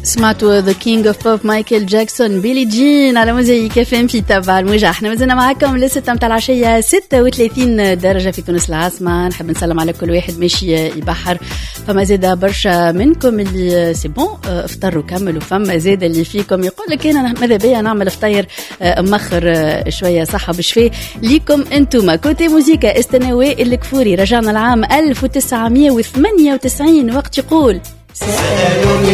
سمعتوا The King of Pop مايكل جاكسون بيلي جين على موزايك FM في تبع الموجة. احنا مازلنا معاكم لستة متاع العشية 36 درجة في تونس العاصمة. نحب نسلم على كل واحد ماشي يبحر. فما زيدا برشا منكم اللي سي بون افطروا كملوا. فما زيدا اللي فيكم يقول لك انا ماذا بيا نعمل فطير مخر شوية صحة بشفي ليكم انتم. كوتي موزيكا استناوي الكفوري رجعنا العام 1998 وقت يقول سألوني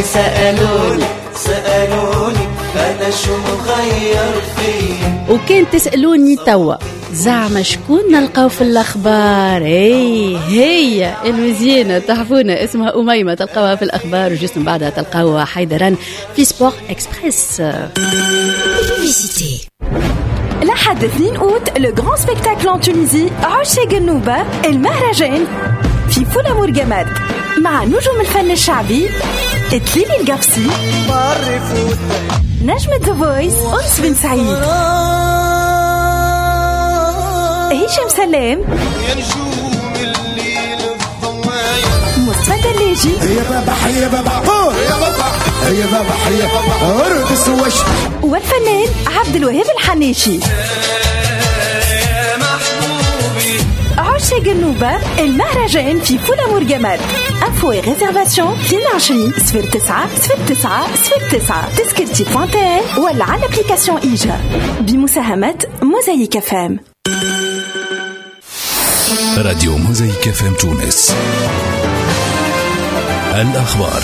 أنا شو مغير فيه. وكان تسألوني توا زعما شكون نلقاو في الأخبار؟ هي المزيانة تحفونا اسمها أميمة تلقاوها في الأخبار وجسم بعدها تلقاوها حيدرا في سبور إكسبريس. لحد 2 أوت لو غران سبيكتاكل ان تونيزي عشاق النوبة المهرجان في فولامور جماد مع نجوم الفن الشعبي تليلي القفصي نجمة ذا فويس أنس بن سعيد هشام سلام مصطفى دلاجي هي بابا أرد السوش والفنان عبد الوهاب الحناشي. عشاق النوبة المهرجان في فولامور جماد. انفو ريزرفاسيون 22 09 تذكرتي فانتين ولا على الابليكاسيون إيجا بمساهمة موزايك FM. راديو موزايك FM تونس. الأخبار.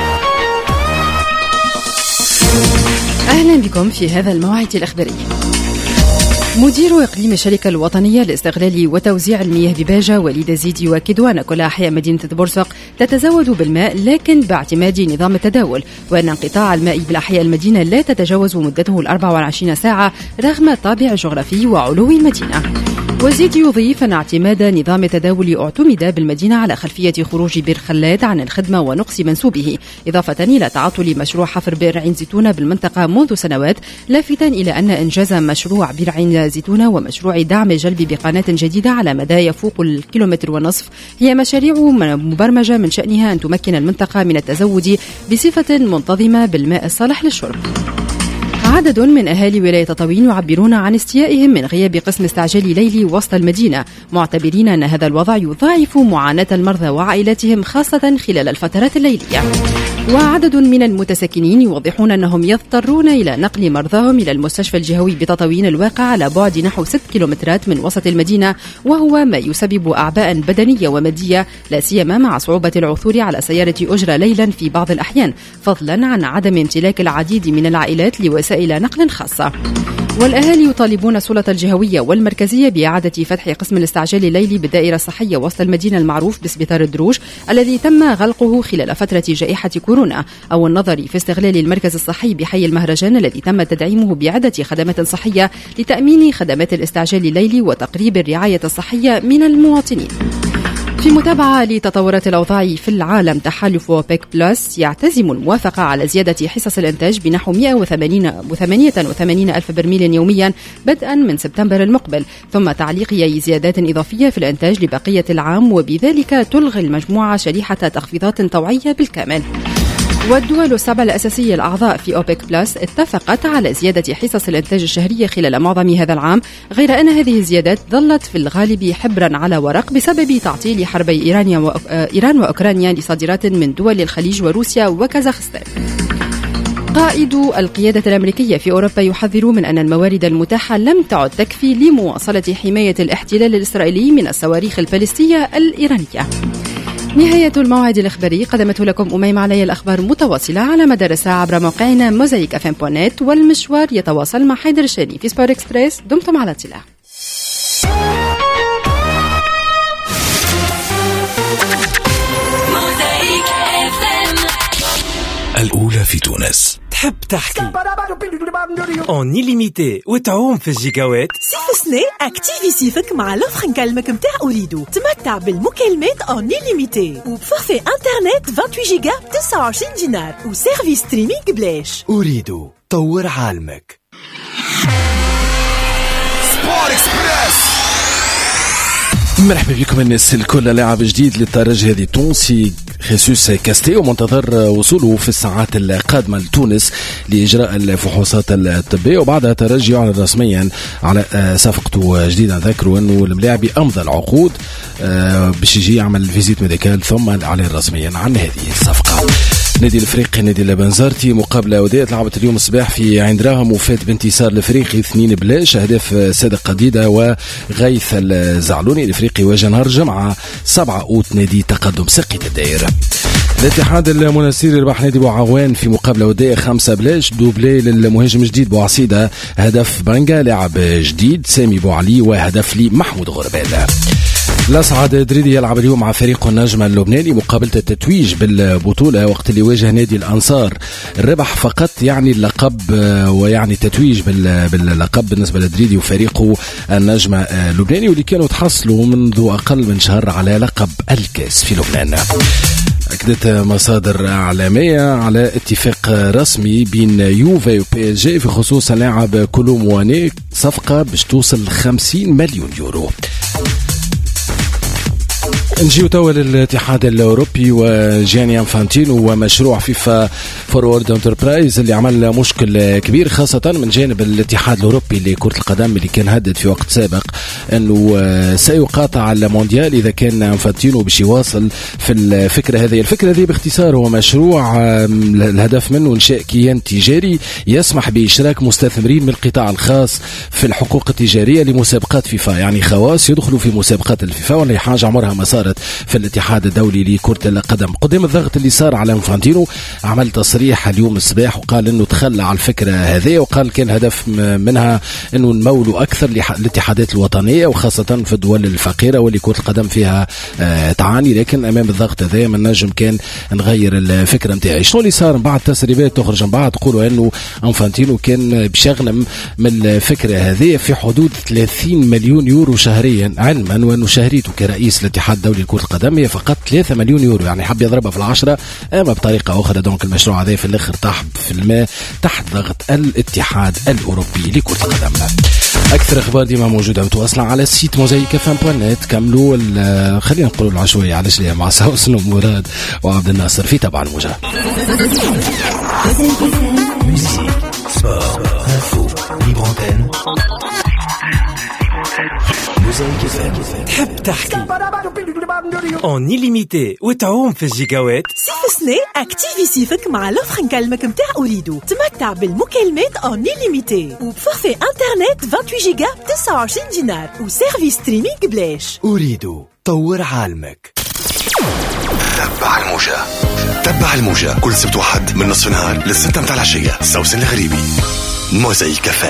أهلا بكم في هذا الموعد الأخباري. مدير إقليم الشركة الوطنية لاستغلال وتوزيع المياه بباجة وليد زيدي يؤكد أن كل أحياء مدينة بورسق تتزود بالماء لكن باعتماد نظام التداول، وأن انقطاع الماء بالأحياء المدينة لا تتجاوز مدته 24 ساعة رغم الطابع الجغرافي وعلو المدينة. وزيد يضيف أن اعتماد نظام التداول اعتمد بالمدينة على خلفية خروج بئر خلاد عن الخدمة ونقص منسوبه، إضافة إلى تعطل مشروع حفر بئر عين زيتونة بالمنطقة منذ سنوات، لافتا إلى أن إنجاز مشروع بئر عين زيتونة ومشروع دعم الجلب بقناة جديدة على مدى يفوق 1.5 كيلومتر هي مشاريع مبرمجة من شأنها أن تمكن المنطقة من التزود بصفة منتظمة بالماء الصالح للشرب. عدد من أهالي ولاية تطاوين يعبرون عن استيائهم من غياب قسم استعجال ليلي وسط المدينة، معتبرين أن هذا الوضع يضاعف معاناة المرضى وعائلاتهم خاصة خلال الفترات الليلية. وعدد من المتساكنين يوضحون أنهم يضطرون إلى نقل مرضاهم إلى المستشفى الجهوي بتطاوين الواقع على بعد نحو 6 كيلومترات من وسط المدينة، وهو ما يسبب أعباء بدنية ومادية لا سيما مع صعوبة العثور على سيارة أجرة ليلا في بعض الأحيان، فضلا عن عدم امتلاك العديد من العائلات لوسائل نقل خاصة. والأهالي يطالبون السلطة الجهوية والمركزية بإعادة فتح قسم الاستعجال الليلي بالدائرة الصحية وسط المدينة المعروف بسبيطار الدروج الذي تم غلقه خلال فترة جائحة كورونا، أو النظر في استغلال المركز الصحي بحي المهرجان الذي تم تدعيمه بعدة خدمات صحية لتأمين خدمات الاستعجال الليلي وتقريب الرعاية الصحية من المواطنين. في متابعة لتطورات الأوضاع في العالم، تحالف أوبك بلس يعتزم الموافقة على زيادة حصص الإنتاج بنحو 188 ألف برميل يوميا بدءا من سبتمبر المقبل، ثم تعليق أي زيادات إضافية في الإنتاج لبقية العام، وبذلك تلغي المجموعة شريحة تخفيضات طوعية بالكامل. والدول السبع الأساسية الأعضاء في أوبك بلس اتفقت على زيادة حصص الإنتاج الشهرية خلال معظم هذا العام، غير أن هذه الزيادات ظلت في الغالب حبرا على ورق بسبب تعطيل حربي إيران وأوكرانيا لصادرات من دول الخليج وروسيا وكازاخستان. قائد القيادة الأمريكية في أوروبا يحذر من أن الموارد المتاحة لم تعد تكفي لمواصلة حماية الاحتلال الإسرائيلي من الصواريخ البالستية الإيرانية. نهاية الموعد الإخباري قدمته لكم أميمة علي. الأخبار متواصلة على مدار الساعة عبر موقعنا موزايك FM.net، والمشوار يتواصل مع حيدر الشاني في سبور إكسبريس. دمتم على اطلاع. الأولى في تونس. تحب تحكي اون إليميتي وتعوم في الجيجاوات؟ صيف سنة اكتيفي صيفك مع لوفر نكلمك متاع أريدو. تمتع بالمكالمات اون إليميتي وبفورفي انترنت 28 جيجا ب 29 دينار وسيرفيس ستريمينج بلاش. أريدو طور عالمك. سبور إكسبريس. مرحبا بكم الناس الكل. لاعب جديد للترجي هذه تونسي خيسوس كاستيو منتظر وصوله في الساعات القادمة لتونس لإجراء الفحوصات الطبية، وبعدها ترجي يعلن رسميا على صفقته جديدة. ذكروا أنه الملاعبي أمضى العقود باش يجي يعمل فيزيت ميديكال ثم الإعلان رسميا عن هذه الصفقة. نادي الافريقي نادي البنزرتي مقابله وديه لعبت اليوم الصباح في عين دراهم وفات بانتصار الافريقي 2-0. اهداف صادق قديده وغيث الزعلوني. الافريقي واجه نهار الجمعه 7 أوت نادي تقدم سقية الدائره. الاتحاد المنستيري ربح نادي بوعوان في مقابله وديه 5-0. دوبلي للمهاجم الجديد بوعصيده، هدف بانجا لاعب جديد سامي بوعلي وهدف لي محمود غربال. الأسعد دريدي يلعب اليوم مع فريق النجم اللبناني مقابلة التتويج بالبطولة وقت اللي واجه نادي الأنصار. الربح فقط يعني اللقب ويعني التتويج باللقب بالنسبة لدريدي وفريقه النجم اللبناني، واللي كانوا تحصلوا منذ أقل من شهر على لقب الكاس في لبنان. أكدت مصادر إعلامية على اتفاق رسمي بين يوفي وبي اس جي في خصوص اللاعب كولو مواني، صفقة باش توصل 50 مليون يورو. نجيو توا للاتحاد الاوروبي وجياني انفانتينو ومشروع فيفا فورورد انتربرايز اللي عمل مشكل كبير خاصه من جانب الاتحاد الاوروبي لكره القدم، اللي كان هدد في وقت سابق انه سيقاطع المونديال اذا كان انفانتينو باش يواصل في الفكره هذه. الفكره هذه باختصار هو مشروع الهدف منه انشاء كيان تجاري يسمح باشراك مستثمرين من القطاع الخاص في الحقوق التجاريه لمسابقات فيفا، يعني خواص يدخلوا في مسابقات الفيفا، واللي حاجه عمرها ما صارت في الاتحاد الدولي لكرة القدم. قدام الضغط اللي صار على انفانتينو عمل تصريح اليوم الصباح وقال انه تخلى على الفكرة هذه، وقال كان هدف منها انه نمولوا اكثر للاتحادات الوطنية وخاصة في الدول الفقيرة واللي كرة القدم فيها تعاني، لكن امام الضغط هذا ما نجم كان نغير الفكرة نتاعي. شنو اللي صار من بعد؟ تسريبات تخرج من بعد تقولوا انه انفانتينو كان بيشغل من الفكرة هذه في حدود 30 مليون يورو شهريا، علما وانه شهريته كرئيس الاتحاد الدولي لكرة القدم هي فقط 3 مليون يورو، يعني حب يضربها في العشرة. اما بطريقة اخرى دونك المشروع هذا في الاخر طاح في الماء تحت ضغط الاتحاد الاوروبي لكرة القدم. اكثر اخبار ديما موجودة متواصلة على السيت mosaicfm.net. كملوا خلينا نقولوا العشوائية على شليه مع سوسن ومراد وعبد الناصر في تبع الموجة. تحب تحكي اون illimité وتعوم في الجيجاوات؟ سيف سني اكتيفي سيفك مع لوفر نكلمك متاع أوريدو. تمتع بالمكالمات اون illimité وبفورفي انترنت 28 جيجا ب 29 دينار وسيرفيس ستريمينغ بلاش. أوريدو طور عالمك. تبع الموجة كل سبت وحد من نصف النهار للستة متاع العشية. سوسن الغريبي موزايك كافيه.